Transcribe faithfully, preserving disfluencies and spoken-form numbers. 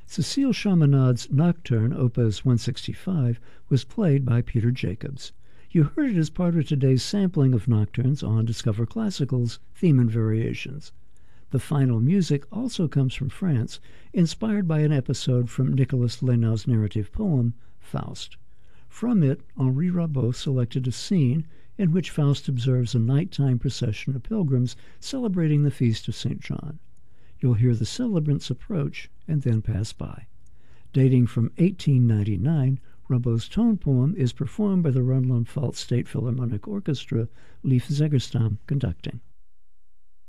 Cécile Chaminade's Nocturne, Opus one sixty-five, was played by Peter Jacobs. You heard it as part of today's sampling of nocturnes on Discover Classical's Theme and Variations. The final music also comes from France, inspired by an episode from Nicolas Lenau's narrative poem, Faust. From it, Henri Rabault selected a scene in which Faust observes a nighttime procession of pilgrims celebrating the feast of Saint John. You'll hear the celebrants approach and then pass by. Dating from eighteen ninety-nine, Rabault's tone poem is performed by the Rheinland-Pfalz State Philharmonic Orchestra, Leif Zegerstam conducting.